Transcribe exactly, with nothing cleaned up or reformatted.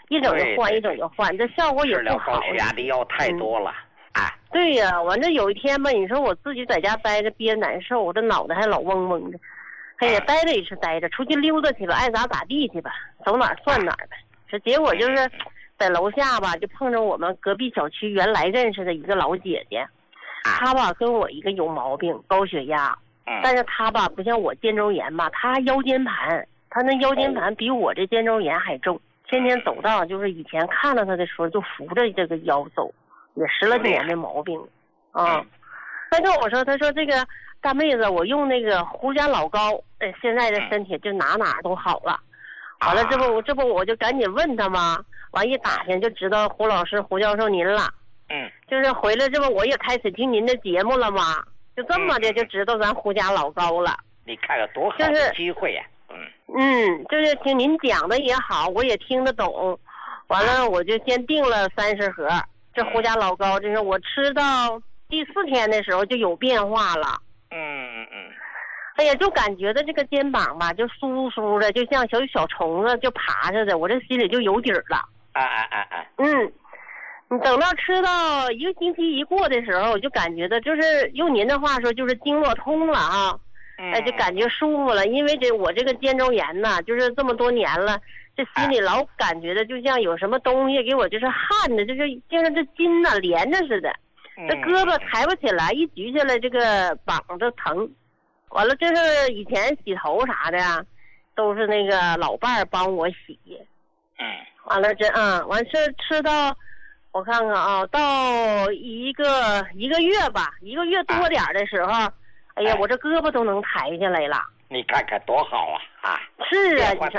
一整就换，一整就换，这效果也不好。 高血压的药太多了。 啊，对呀，完这有一天吧，你说我自己在家待着憋难受，我这脑袋还老嗡嗡的。哎呀，待着也是待着，出去溜达去吧，爱咋咋地去吧，走哪儿算哪儿呗。这结果就是在楼下吧，就碰着我们隔壁小区原来认识的一个老姐姐，她吧跟我一个有毛病，高血压，但是她吧不像我肩周炎吧，她腰间盘，她那腰间盘比我这肩周炎还重，天天走道就是以前看到她的时候就扶着这个腰走。也十来年的毛病，啊！他跟我说，他说这个大妹子，我用那个胡家老高，哎，现在的身体就哪哪都好了。完了，这不这不我就赶紧问他嘛，完一打听就知道胡老师胡教授您了。 嗯， 就是回来这不我也开始听您的节目了嘛，就这么的就知道咱胡家老高了。 你看看多好的机会呀！ 嗯嗯，就是听您讲的也好，我也听得懂。完了，我就先订了三十盒。这胡家老高，就是我吃到第四天的时候就有变化了。 嗯嗯嗯。 哎呀，就感觉到这个肩膀吧，就酥酥的，就像小小虫子就爬似的，我这心里就有底儿了。 啊啊啊啊！ 嗯，你等到吃到一个星期一过的时候，我就感觉到就是用您的话说，就是经络通了啊。 嗯。 哎，就感觉舒服了，因为这我这个肩周炎呐，就是这么多年了。这心里老感觉的就像有什么东西给我就是焊的，就是就像这筋呐连着似的，这胳膊抬不起来，一举起来这个膀子疼。完了，这是以前洗头啥的呀，都是那个老伴儿帮我洗。 嗯。 完了这嗯，完事吃到我看看啊，到一个一个月吧，一个月多点的时候，哎呀，我这胳膊都能抬起来了。 你看看多好啊！啊， 是啊，你说。